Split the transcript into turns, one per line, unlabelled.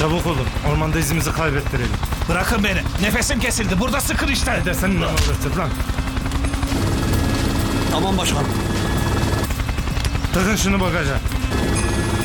Çabuk olun. Ormanda izimizi kaybettirelim.
Bırakın beni. Nefesim kesildi. Burada sıkın işte.
Hadi sen ne olursun lan.
Tamam başkan.
Tıkın şunu bagaja.